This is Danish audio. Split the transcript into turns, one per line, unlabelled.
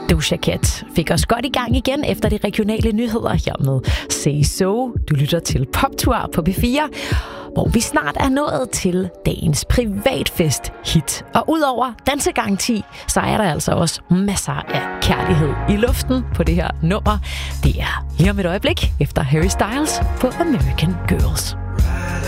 Doja Cat fik os godt i gang igen efter de regionale nyheder her med Say So. Du lytter til Poptour på P4, hvor vi snart er nået til dagens privatfest hit. Og udover dansegaranti, så er der altså også masser af kærlighed i luften på det her nummer. Det er lige om et øjeblik efter Harry Styles på American Girls.